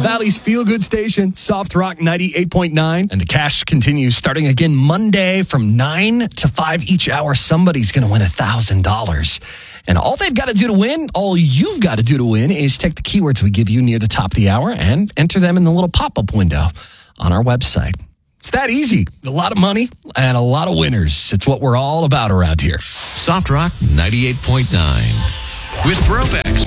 Valley's feel-good station, Soft Rock 98.9. And the cash continues starting again Monday from 9 to 5 each hour. Somebody's going to win $1,000. And all they've got to do to win, all you've got to do to win is take the keywords we give you near the top of the hour and enter them in the little pop-up window on our website. It's that easy. A lot of money and a lot of winners. It's what we're all about around here. Soft Rock 98.9 with Throwbacks.